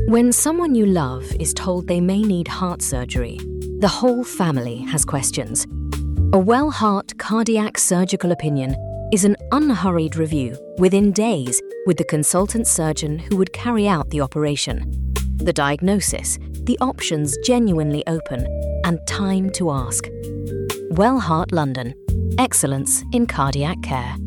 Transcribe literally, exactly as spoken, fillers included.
When someone you love is told they may need heart surgery, the whole family has questions. A well-heart cardiac surgical opinion is an unhurried review within days with the consultant surgeon who would carry out the operation. The diagnosis, the options genuinely open, and time to ask. Well Heart London. Excellence in cardiac care.